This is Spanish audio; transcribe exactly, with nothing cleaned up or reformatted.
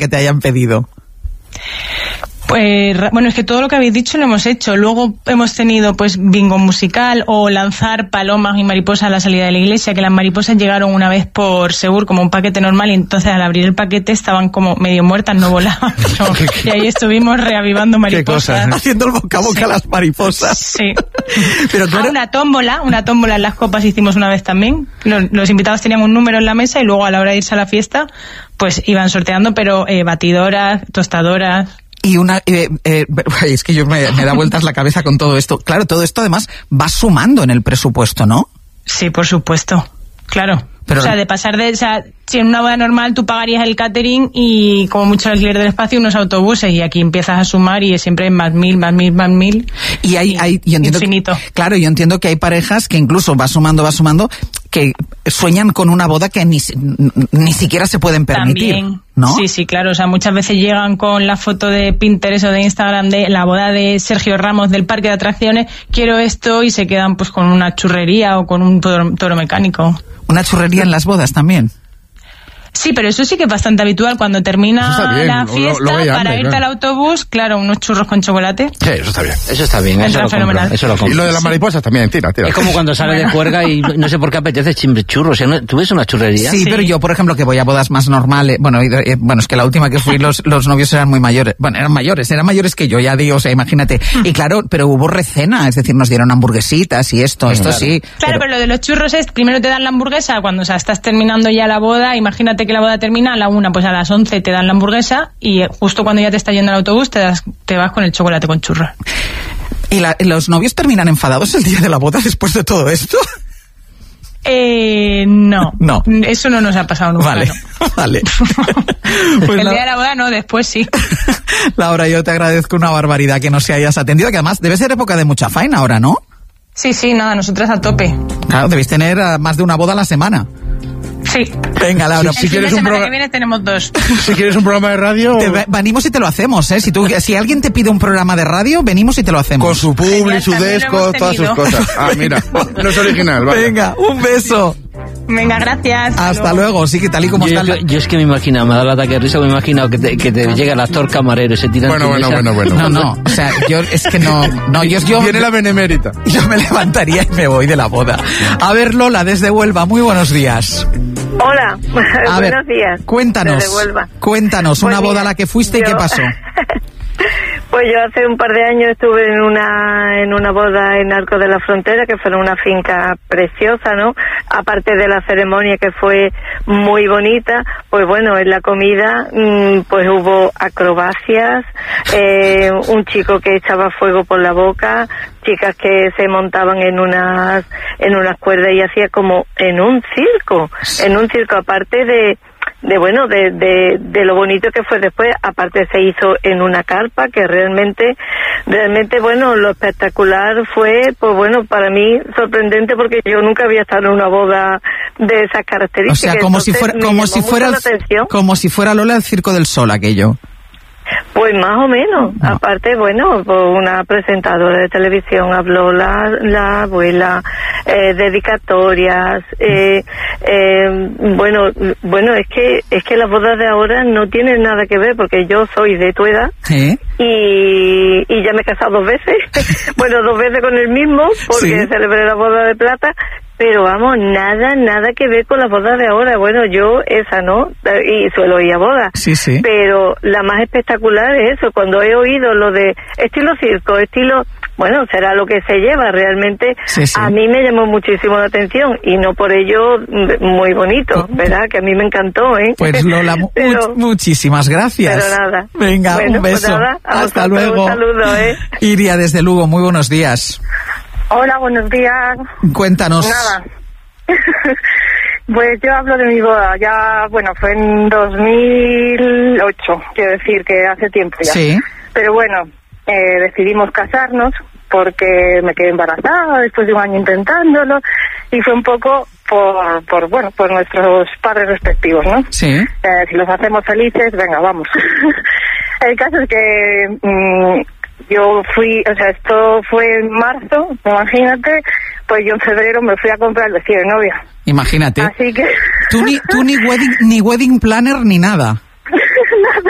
que te hayan pedido? Pues bueno, es que todo lo que habéis dicho lo hemos hecho. Luego hemos tenido pues bingo musical o lanzar palomas y mariposas a la salida de la iglesia, que las mariposas llegaron una vez por Segur como un paquete normal y entonces al abrir el paquete estaban como medio muertas, no volaban. Pero, y ahí estuvimos reavivando mariposas. ¿Qué cosas, ¿eh? Haciendo el boca a boca a las mariposas. Sí. Pero claro... ah, una tómbola, una tómbola en las copas hicimos una vez también. Los, los invitados tenían un número en la mesa y luego a la hora de irse a la fiesta pues iban sorteando, pero eh, batidoras, tostadoras... Y una, eh, eh, es que yo me, me da vueltas la cabeza con todo esto. Claro, todo esto además va sumando en el presupuesto, ¿no? Sí, por supuesto. Claro. Pero, o sea, de pasar de, o sea, si en una boda normal tú pagarías el catering y como mucho alquiler del espacio unos autobuses y aquí empiezas a sumar y siempre más mil, más mil, más mil. Y hay, hay yo entiendo infinito. Que, claro, yo entiendo que hay parejas que incluso va sumando, va sumando, que sueñan con una boda que ni, ni siquiera se pueden permitir. También. ¿No? Sí, sí, claro. O sea, muchas veces llegan con la foto de Pinterest o de Instagram de la boda de Sergio Ramos del parque de atracciones, quiero esto, y se quedan pues con una churrería o con un toro, toro mecánico. ¿Una churrería en las bodas también? Sí, pero eso sí que es bastante habitual. Cuando termina la fiesta, lo, lo para hambre, irte claro. al autobús, claro, unos churros con chocolate. Sí, eso está bien. Eso está bien, eso lo, fenomenal. eso lo compro. Y lo de las mariposas también, tira, tira. Es como cuando sales bueno. de cuerga y no sé por qué apetece churros. O sea, ¿no? ¿Tú ves una churrería? Sí, sí, pero yo, por ejemplo, que voy a bodas más normales, bueno, eh, bueno, es que la última que fui, los, los novios eran muy mayores. Bueno, eran mayores, eran mayores que yo, ya digo, o sea, imagínate. Y claro, pero hubo recena, es decir, nos dieron hamburguesitas y esto, esto claro. sí. Claro, pero... pero lo de los churros es, primero te dan la hamburguesa cuando, o sea, estás terminando ya la boda, imagínate que la boda termina a la una, pues a las once te dan la hamburguesa y justo cuando ya te está yendo el autobús te, das, te vas con el chocolate con churros. ¿Y la, los novios terminan enfadados el día de la boda después de todo esto? Eh, no. No. Eso no nos ha pasado nunca. Vale, no. vale. Pues el la... día de la boda no, después sí. Laura, yo te agradezco una barbaridad que nos hayas atendido, que además debe ser época de mucha faena ahora, ¿no? Sí, sí, nada, nosotras a tope. Claro, debéis tener más de una boda a la semana. Sí. Venga, Laura. Si, si quieres un programa que viene tenemos dos. Si quieres un programa de radio, te, venimos y te lo hacemos, ¿eh? Si tú, si alguien te pide un programa de radio, venimos y te lo hacemos. Con su publi, su desco, todas sus cosas. Ah, mira, no es original. Vale. Venga, un beso. Venga, gracias. Hasta luego. luego, sí que tal y como yo, está. Yo, yo es que me imagino, me da el ataque de risa, me imagino que te, que te llega el actor camarero y se tira. Bueno, bueno, bueno, bueno. No, no, o sea, yo es que no, no, yo, yo. Viene la benemérita. Yo me levantaría y me voy de la boda. A ver, Lola, desde Huelva, muy buenos días. Hola, a buenos ver, días. Cuéntanos, desde Huelva. Cuéntanos, pues una mira, boda a la que fuiste yo... y qué pasó. Pues yo hace un par de años estuve en una en una boda en Arco de la Frontera, que fue una finca preciosa, ¿no? Aparte de la ceremonia, que fue muy bonita, pues bueno, en la comida pues hubo acrobacias, eh, un chico que echaba fuego por la boca, chicas que se montaban en unas en unas cuerdas y hacía como en un circo, en un circo, aparte de de bueno de, de de lo bonito que fue después. Aparte se hizo en una carpa, que realmente realmente bueno, lo espectacular fue, pues bueno, para mí sorprendente, porque yo nunca había estado en una boda de esas características. O sea, como si fuera como si fuera el, como si fuera Lola el Circo del Sol aquello. Pues más o menos. No. Aparte, bueno, pues una presentadora de televisión habló, la, la abuela, eh, dedicatorias, eh, eh, bueno, bueno, es que es que las bodas de ahora no tienen nada que ver, porque yo soy de tu edad. ¿Sí? y, y ya me he casado dos veces, bueno, dos veces con el mismo, porque ¿sí? celebré la boda de plata. Pero vamos, nada, nada que ver con la boda de ahora. Bueno, yo esa no, y suelo ir a bodas. Sí, sí. Pero la más espectacular es eso, cuando he oído lo de estilo circo, estilo, bueno, será lo que se lleva realmente. Sí, sí. A mí me llamó muchísimo la atención, y no por ello muy bonito, ¿verdad? Que a mí me encantó, ¿eh? Pues Lola, pero, much, muchísimas gracias. Pero nada. Venga, bueno, un beso. Pues nada, hasta luego. Un saludo, ¿eh? Iria, desde Lugo, muy buenos días. Hola, buenos días. Cuéntanos. Nada. Pues yo hablo de mi boda. Ya, bueno, fue en dos mil ocho, quiero decir que hace tiempo ya. Sí. Pero bueno, eh, decidimos casarnos porque me quedé embarazada después de un año intentándolo, y fue un poco por, por bueno, por nuestros padres respectivos, ¿no? Sí. Eh, si los hacemos felices, venga, vamos. El caso es que mmm, yo fui, o sea, esto fue en marzo, imagínate, pues yo en febrero me fui a comprar el vestido de novia. Imagínate. Así que... Tú ni, tú ni, wedding, ni wedding planner ni nada. Nada.